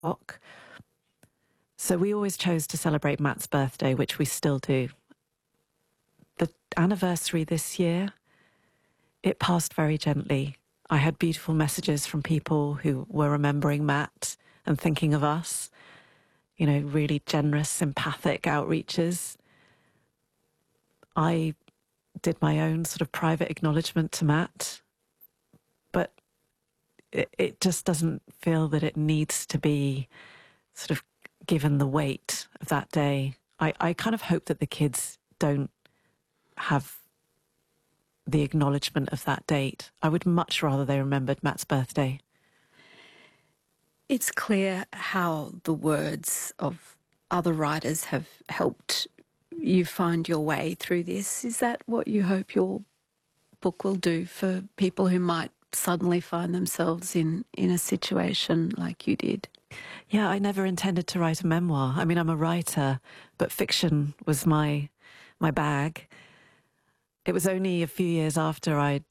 rock. So we always chose to celebrate Matt's birthday, which we still do. The anniversary this year, it passed very gently. I had beautiful messages from people who were remembering Matt and thinking of us, you know, really generous, empathic outreaches. I did my own sort of private acknowledgement to Matt, but it just doesn't feel that it needs to be sort of given the weight of that day. I kind of hope that the kids don't have the acknowledgement of that date. I would much rather they remembered Matt's birthday. It's clear how the words of other writers have helped you find your way through this. Is that what you hope your book will do for people who might suddenly find themselves in a situation like you did? Yeah, I never intended to write a memoir. I mean, I'm a writer, but fiction was my bag. It was only a few years after I'd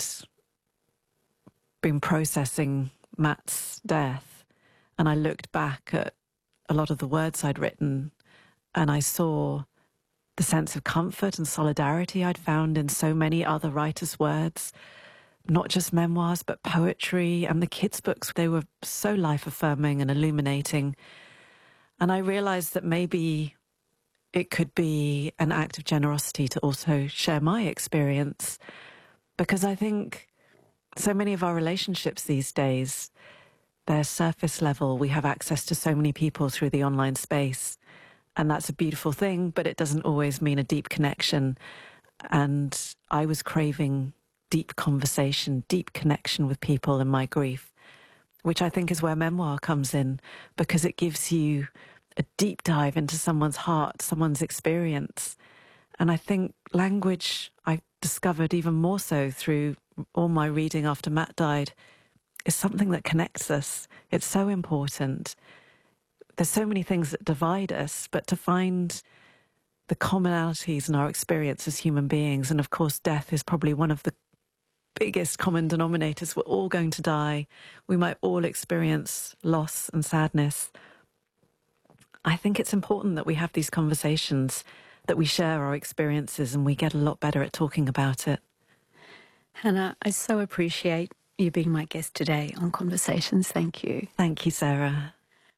been processing Matt's death, and I looked back at a lot of the words I'd written, and I saw the sense of comfort and solidarity I'd found in so many other writers' words, not just memoirs, but poetry and the kids' books. They were so life-affirming and illuminating. And I realized that maybe it could be an act of generosity to also share my experience, because I think so many of our relationships these days, they're surface level. We have access to so many people through the online space, and that's a beautiful thing, but it doesn't always mean a deep connection. And I was craving deep conversation, deep connection with people in my grief, which I think is where memoir comes in, because it gives you a deep dive into someone's heart, someone's experience. And I think language, I discovered even more so through all my reading after Matt died, is something that connects us. It's so important. There's so many things that divide us, but to find the commonalities in our experience as human beings, and of course death is probably one of the biggest common denominators. We're all going to die. We might all experience loss and sadness. I think it's important that we have these conversations, that we share our experiences, and we get a lot better at talking about it. Hannah, I so appreciate you being my guest today on Conversations. Thank you. Thank you, Sarah.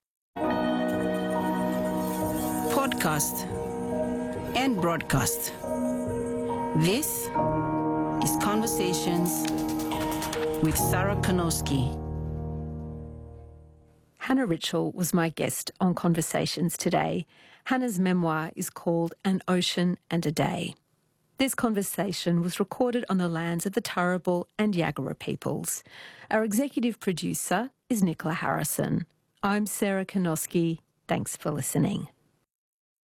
Podcast and broadcast. This is Conversations with Sarah Kanowski. Hannah Ritchell was my guest on Conversations today. Hannah's memoir is called An Ocean and a Day. This conversation was recorded on the lands of the Turrbal and Yagara peoples. Our executive producer is Nicola Harrison. I'm Sarah Kanowski. Thanks for listening.